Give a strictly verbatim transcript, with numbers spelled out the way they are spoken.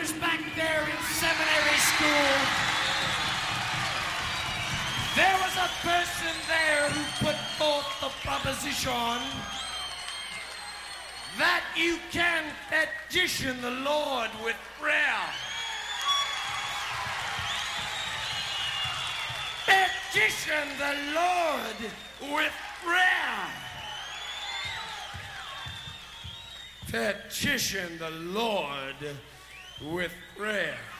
was back there in seminary school, there was a person there who put forth the proposition that you can petition the Lord with prayer. Petition the Lord with prayer. Petition the Lord with prayer.